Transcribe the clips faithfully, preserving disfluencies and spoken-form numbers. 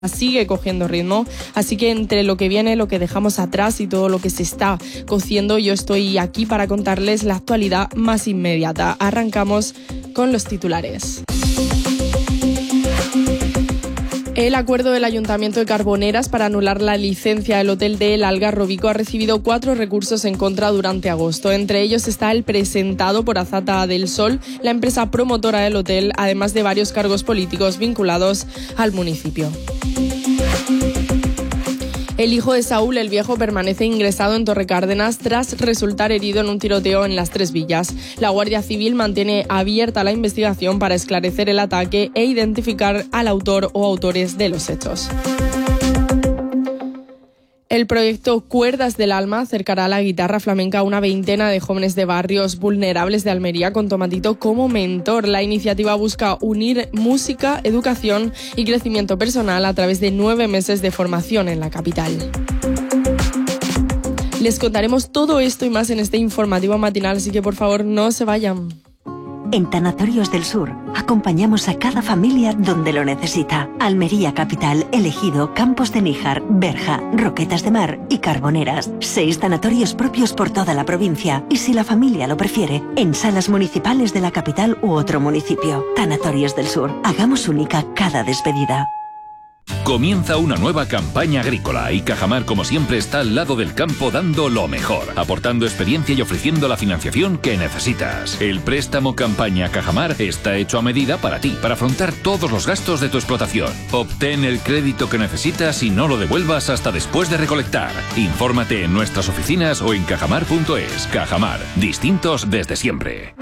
sigue cogiendo ritmo, así que entre lo que viene, lo que dejamos atrás y todo lo que se está cociendo, yo estoy aquí para contarles la actualidad más inmediata. Arrancamos con los titulares. El acuerdo del Ayuntamiento de Carboneras para anular la licencia del hotel de El Algarrobico ha recibido cuatro recursos en contra durante agosto. Entre ellos está el presentado por Azata del Sol, la empresa promotora del hotel, además de varios cargos políticos vinculados al municipio. El hijo de Saúl el Viejo permanece ingresado en Torrecárdenas tras resultar herido en un tiroteo en Las Tres Villas. La Guardia Civil mantiene abierta la investigación para esclarecer el ataque e identificar al autor o autores de los hechos. El proyecto Cuerdas del Alma acercará a la guitarra flamenca a una veintena de jóvenes de barrios vulnerables de Almería con Tomatito como mentor. La iniciativa busca unir música, educación y crecimiento personal a través de nueve meses de formación en la capital. Les contaremos todo esto y más en este informativo matinal, así que por favor no se vayan. En Tanatorios del Sur acompañamos a cada familia donde lo necesita. Almería Capital, Elegido, Campos de Níjar, Berja, Roquetas de Mar y Carboneras. Seis tanatorios propios por toda la provincia y, si la familia lo prefiere, en salas municipales de la capital u otro municipio. Tanatorios del Sur. Hagamos única cada despedida. Comienza una nueva campaña agrícola y Cajamar, como siempre, está al lado del campo dando lo mejor, aportando experiencia y ofreciendo la financiación que necesitas. El préstamo Campaña Cajamar está hecho a medida para ti, para afrontar todos los gastos de tu explotación. Obtén el crédito que necesitas y no lo devuelvas hasta después de recolectar. Infórmate en nuestras oficinas o en cajamar punto es. Cajamar, distintos desde siempre.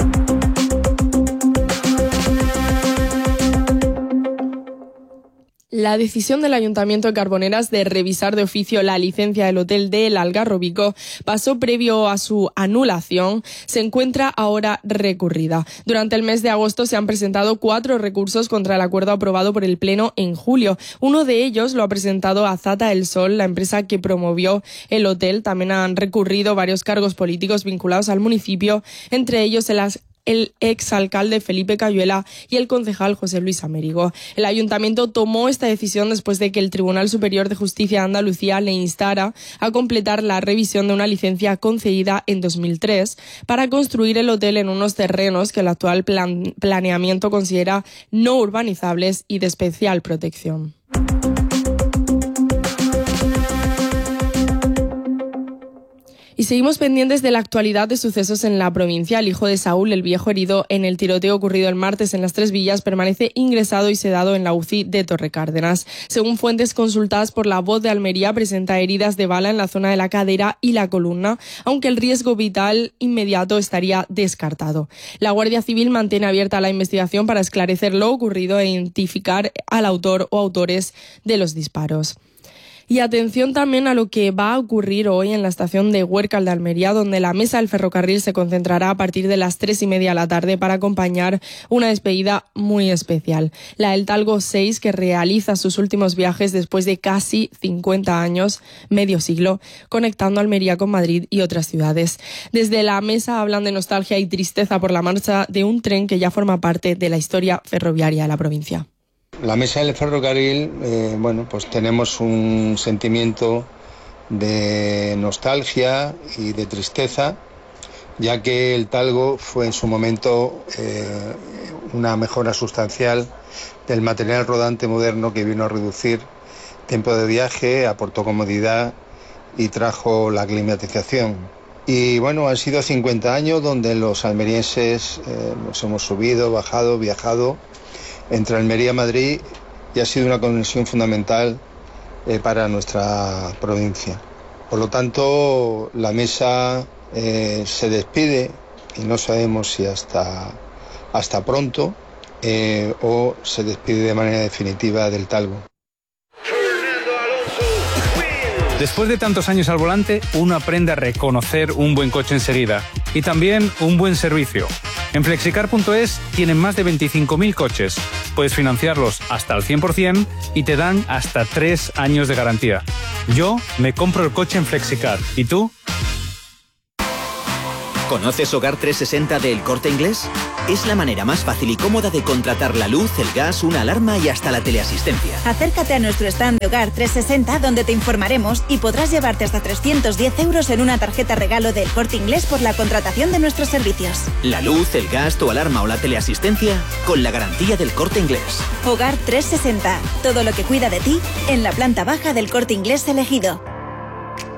La decisión del Ayuntamiento de Carboneras de revisar de oficio la licencia del hotel de El Algarrobico pasó previo a su anulación, se encuentra ahora recurrida. Durante el mes de agosto se han presentado cuatro recursos contra el acuerdo aprobado por el Pleno en julio. Uno de ellos lo ha presentado Azata del Sol, la empresa que promovió el hotel. También han recurrido varios cargos políticos vinculados al municipio, entre ellos el el exalcalde Felipe Cayuela y el concejal José Luis Amérigo. El ayuntamiento tomó esta decisión después de que el Tribunal Superior de Justicia de Andalucía le instara a completar la revisión de una licencia concedida en dos mil tres para construir el hotel en unos terrenos que el actual plan- planeamiento considera no urbanizables y de especial protección. Y seguimos pendientes de la actualidad de sucesos en la provincia. El hijo de Saúl el Viejo, herido en el tiroteo ocurrido el martes en Las Tres Villas, permanece ingresado y sedado en la U C I de Torrecárdenas. Según fuentes consultadas por La Voz de Almería, presenta heridas de bala en la zona de la cadera y la columna, aunque el riesgo vital inmediato estaría descartado. La Guardia Civil mantiene abierta la investigación para esclarecer lo ocurrido e identificar al autor o autores de los disparos. Y atención también a lo que va a ocurrir hoy en la estación de Huércal de Almería, donde la mesa del ferrocarril se concentrará a partir de las tres y media de la tarde para acompañar una despedida muy especial. La del Talgo seis, que realiza sus últimos viajes después de casi cincuenta años, medio siglo, conectando Almería con Madrid y otras ciudades. Desde la mesa hablan de nostalgia y tristeza por la marcha de un tren que ya forma parte de la historia ferroviaria de la provincia. La mesa del ferrocarril, eh, bueno, pues tenemos un sentimiento de nostalgia y de tristeza, ya que el Talgo fue en su momento eh, una mejora sustancial del material rodante moderno que vino a reducir tiempo de viaje, aportó comodidad y trajo la climatización. Y bueno, han sido cincuenta años donde los almerienses eh, nos hemos subido, bajado, viajado entre Almería y Madrid, y ha sido una conexión fundamental eh, para nuestra provincia. Por lo tanto, la mesa eh, se despide y no sabemos si hasta, hasta pronto eh, o se despide de manera definitiva del Talgo. Después de tantos años al volante, uno aprende a reconocer un buen coche enseguida y también un buen servicio. En flexicar punto es tienen más de veinticinco mil coches. Puedes financiarlos hasta el cien por ciento y te dan hasta tres años de garantía. Yo me compro el coche en Flexicar. ¿Y tú? ¿Conoces Hogar trescientos sesenta de El Corte Inglés? es la manera más fácil y cómoda de contratar la luz, el gas, una alarma y hasta la teleasistencia. Acércate a nuestro stand de Hogar trescientos sesenta donde te informaremos y podrás llevarte hasta trescientos diez euros en una tarjeta regalo del Corte Inglés por la contratación de nuestros servicios. La luz, el gas, tu alarma o la teleasistencia con la garantía del Corte Inglés. Hogar trescientos sesenta, todo lo que cuida de ti en la planta baja del Corte Inglés elegido.